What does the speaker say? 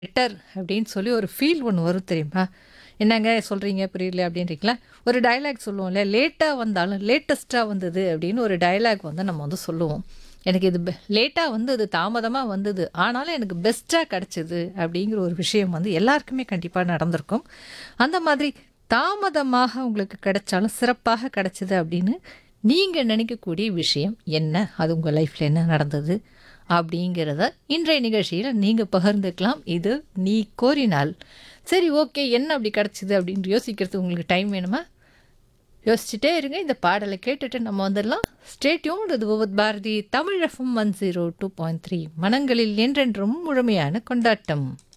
Better அப்படின்னு சொல்லி ஒரு ஃபீல் ஒண்ணு வரும் தெரியுமா? என்னங்க சொல்றீங்க புரியல அப்படின்றீங்களா? ஒரு டயலாக் சொல்லுவோம்ல, லேட்டா வந்தாலும் லேட்டஸ்ட்டா வந்தது அப்படின்னு ஒரு டயலாக் வந்து நம்ம வந்து சொல்லுவோம். எனக்கு இது லேட்டா வந்தது, தாமதமா வந்தது. ஆனாலும் எனக்கு பெஸ்ட்டா கிடைச்சது அப்படிங்கிற ஒரு விஷயம் வந்து எல்லாருக்குமே கண்டிப்பா நடந்திருக்கும். அந்த மாதிரி தாமதமாக உங்களுக்கு கிடைச்சாலும் சிறப்பாக கிடைச்சது அப்படின்னு நீங்க நினைக்கக்கூடிய விஷயம் என்ன? அது உங்க லைஃப்ல என்ன நடந்தது? அப்படிங்கிறத இன்றைய நிகழ்ச்சியில நீங்க பகிர்ந்துக்கலாம். இது நீ கோரினால். சரி ஓகே. என்ன அப்படி கிடைச்சது அப்படின்னு யோசிக்கிறதுக்கு உங்களுக்கு டைம் வேணுமா? யோசிச்சுட்டே இருங்க. இந்த பாடலை கேட்டுட்டு நம்ம வந்துடலாம். ஸ்டே டியூன்ட் இது விவித் பாரதி தமிழ் எஃப்எம் 102.3 மனங்களில் என்றென்றும் முழுமையான கொண்டாட்டம்.